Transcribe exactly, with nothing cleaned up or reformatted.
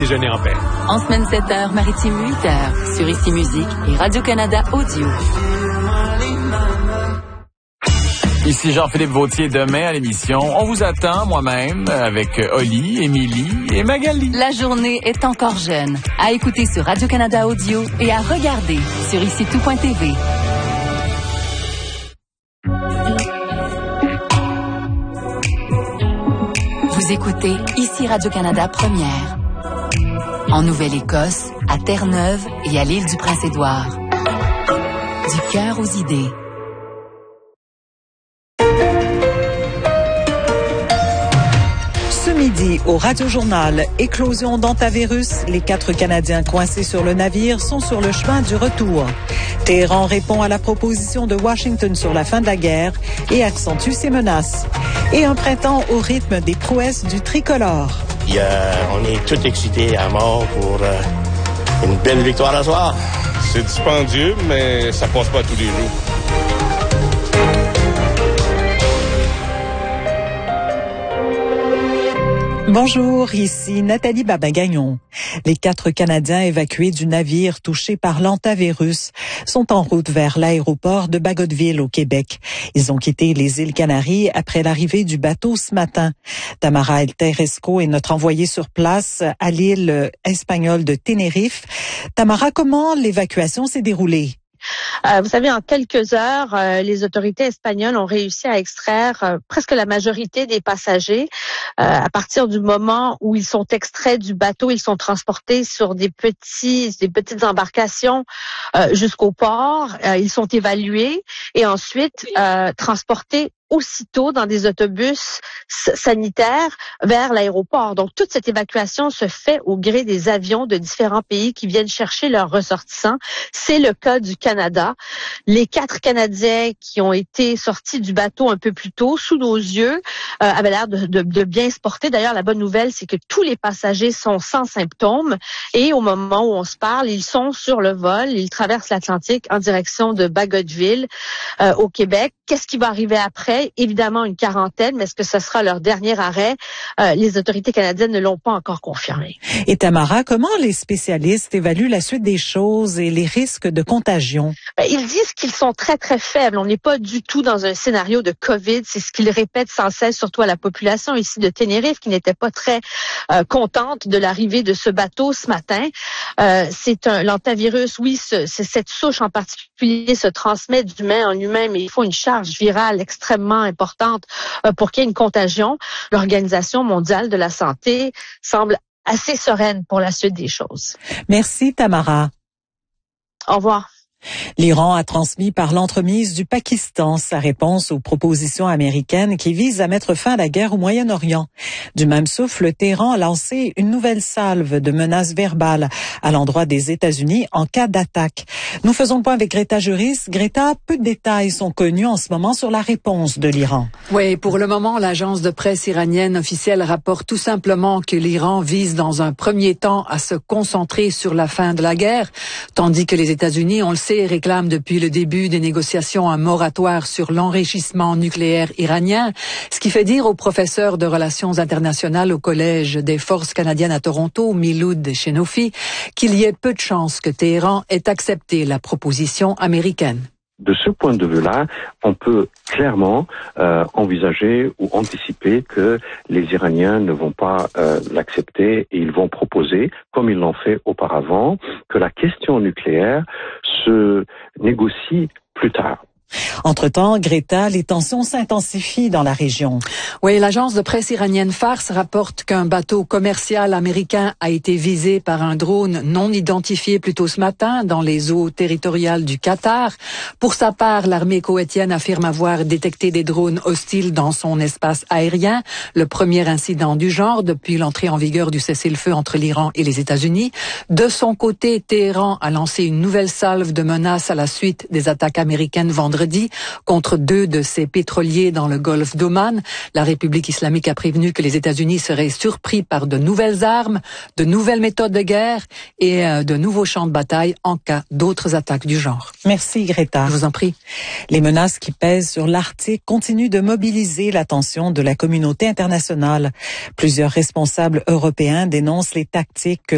Déjeuner en paix. En semaine sept heures, maritime huit heures, sur Ici Musique et Radio-Canada Audio. Ici Jean-Philippe Vautier, demain à l'émission. On vous attend, moi-même, avec Oli, Émilie et Magali. La journée est encore jeune. À écouter sur Radio-Canada Audio et à regarder sur ici tout point t v. Vous écoutez Ici Radio-Canada Première. En Nouvelle-Écosse, à Terre-Neuve et à l'île du Prince-Édouard. Du cœur aux idées. Ce midi, au Radio-Journal, éclosion d'hantavirus, les quatre Canadiens coincés sur le navire sont sur le chemin du retour. Téhéran répond à la proposition de Washington sur la fin de la guerre et accentue ses menaces. Et un printemps au rythme des prouesses du tricolore. Il y a, on est tous excités à mort pour euh, une belle victoire à soir. C'est dispendieux, mais ça passe pas tous les jours. Bonjour, ici Nathalie Babin-Gagnon. Les quatre Canadiens évacués du navire touché par l'hantavirus sont en route vers l'aéroport de Bagotville au Québec. Ils ont quitté les îles Canaries après l'arrivée du bateau ce matin. Tamara El-Teresco est notre envoyée sur place à l'île espagnole de Tenerife. Tamara, comment l'évacuation s'est déroulée? Euh, vous savez, en quelques heures, euh, les autorités espagnoles ont réussi à extraire euh, presque la majorité des passagers. Euh, à partir du moment où ils sont extraits du bateau, ils sont transportés sur des petits, des petites embarcations euh, jusqu'au port. Euh, ils sont évalués et ensuite euh, transportés aussitôt dans des autobus sanitaires vers l'aéroport. Donc, toute cette évacuation se fait au gré des avions de différents pays qui viennent chercher leurs ressortissants. C'est le cas du Canada. Les quatre Canadiens qui ont été sortis du bateau un peu plus tôt, sous nos yeux, euh, avaient l'air de, de, de bien se porter. D'ailleurs, la bonne nouvelle, c'est que tous les passagers sont sans symptômes et au moment où on se parle, ils sont sur le vol. Ils traversent l'Atlantique en direction de Bagotville, euh, au Québec. Qu'est-ce qui va arriver après? Évidemment, une quarantaine, mais est-ce que ce sera leur dernier arrêt? Euh, les autorités canadiennes ne l'ont pas encore confirmé. Et Tamara, comment les spécialistes évaluent la suite des choses et les risques de contagion? Ben, ils disent qu'ils sont très, très faibles. On n'est pas du tout dans un scénario de COVID. C'est ce qu'ils répètent sans cesse, surtout à la population ici de Tenerife, qui n'était pas très euh, contente de l'arrivée de ce bateau ce matin. Euh, c'est un l'hantavirus, oui, ce, c'est cette souche en particulier se transmet d'humain en humain, mais il faut une charge virale extrêmement importante pour qu'il y ait une contagion. L'Organisation mondiale de la santé semble assez sereine pour la suite des choses. Merci Tamara. Au revoir. L'Iran a transmis par l'entremise du Pakistan sa réponse aux propositions américaines qui visent à mettre fin à la guerre au Moyen-Orient. Du même souffle, Téhéran a lancé une nouvelle salve de menaces verbales à l'endroit des États-Unis en cas d'attaque. Nous faisons le point avec Greta Juris. Greta, peu de détails sont connus en ce moment sur la réponse de l'Iran. Oui, pour le moment, l'agence de presse iranienne officielle rapporte tout simplement que l'Iran vise dans un premier temps à se concentrer sur la fin de la guerre, tandis que les États-Unis, on le sait, réclame depuis le début des négociations un moratoire sur l'enrichissement nucléaire iranien, ce qui fait dire au professeur de relations internationales au Collège des forces canadiennes à Toronto, Miloud Chenofi, qu'il y ait peu de chances que Téhéran ait accepté la proposition américaine. De ce point de vue-là, on peut clairement euh, envisager ou anticiper que les Iraniens ne vont pas euh, l'accepter et ils vont proposer, comme ils l'ont fait auparavant, que la question nucléaire se négocie plus tard. Entre-temps, Greta, les tensions s'intensifient dans la région. Oui, l'agence de presse iranienne Fars rapporte qu'un bateau commercial américain a été visé par un drone non identifié plus tôt ce matin dans les eaux territoriales du Qatar. Pour sa part, l'armée koweïtienne affirme avoir détecté des drones hostiles dans son espace aérien, le premier incident du genre depuis l'entrée en vigueur du cessez-le-feu entre l'Iran et les États-Unis. De son côté, Téhéran a lancé une nouvelle salve de menaces à la suite des attaques américaines vendredi contre deux de ses pétroliers dans le golfe d'Oman. La République islamique a prévenu que les États-Unis seraient surpris par de nouvelles armes, de nouvelles méthodes de guerre et euh, de nouveaux champs de bataille en cas d'autres attaques du genre. Merci Greta. Je vous en prie. Les menaces qui pèsent sur l'Arctique continuent de mobiliser l'attention de la communauté internationale. Plusieurs responsables européens dénoncent les tactiques que